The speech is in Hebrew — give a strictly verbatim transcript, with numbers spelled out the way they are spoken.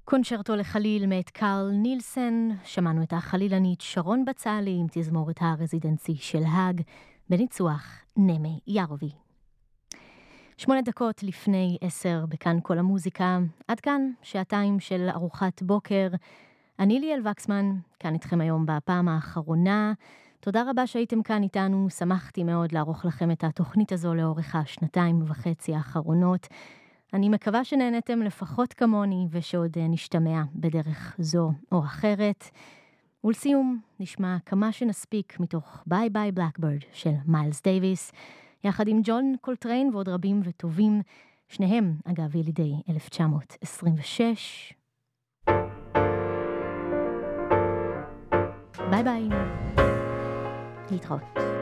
קונצ'רטו לחליל מאת קארל נילסן, שמענו את החלילנית שרון בצאלי עם תזמורת הרזידנסי של האג, בניצוח נמי ירובי. שמונה דקות לפני עשר בכאן כל המוזיקה, עד כאן שעתיים של ארוחת בוקר. אני ליאל וקסמן, כאן איתכם היום בפעם האחרונה. תודה רבה שהייתם כאן איתנו, שמחתי מאוד לערוך לכם את התוכנית הזו לאורך השנתיים וחצי האחרונות. אני מקווה שנהנתם לפחות כמוני ושעוד נשתמע בדרך זו או אחרת. ולסיום נשמע כמה שנספיק מתוך ביי ביי בלאקברד של מיילס דייביס, יחד עם ג'ון קולטריין ועוד רבים וטובים, שניהם אגב ילידי אלף תשע מאות עשרים ושש. ביי ביי, להתראות.